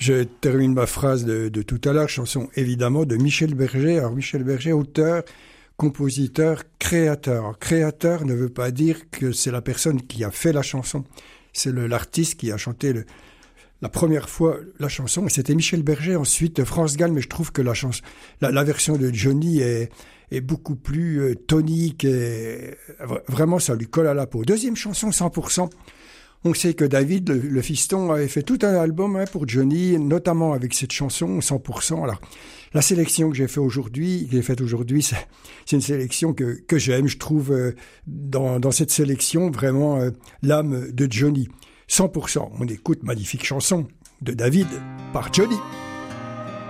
Je termine ma phrase de tout à l'heure, chanson évidemment de Michel Berger. Alors Michel Berger, auteur, compositeur, créateur. Créateur ne veut pas dire que c'est la personne qui a fait la chanson. C'est l'artiste qui a chanté la première fois la chanson. Et c'était Michel Berger, ensuite France Gall, mais je trouve que la version de Johnny est beaucoup plus tonique et vraiment ça lui colle à la peau. Deuxième chanson, 100%. On sait que David, le fiston, avait fait tout un album pour Johnny, notamment avec cette chanson, 100%. Alors, la sélection que j'ai faite aujourd'hui, c'est une sélection que j'aime. Je trouve dans cette sélection vraiment l'âme de Johnny. 100%. On écoute magnifique chanson de David par Johnny.